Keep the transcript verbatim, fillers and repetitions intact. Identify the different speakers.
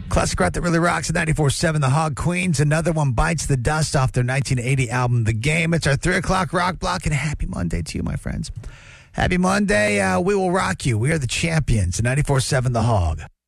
Speaker 1: Classic rock that really rocks at ninety-four point seven, The Hog Queens. Another one bites the dust off their nineteen eighty album, The Game. It's our three o'clock rock block, and happy Monday to you, my friends. Happy Monday. Uh, we will rock you. We are the champions at ninety-four point seven, The Hog.